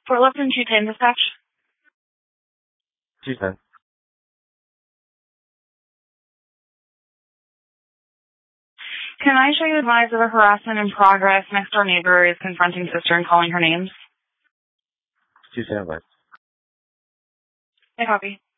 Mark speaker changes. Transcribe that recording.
Speaker 1: Fort Lupton 210 dispatch.
Speaker 2: 210.
Speaker 1: Can I show you advise of a harassment in progress? Next door neighbor is confronting sister and calling her names.
Speaker 2: 210 advice.
Speaker 1: I copy.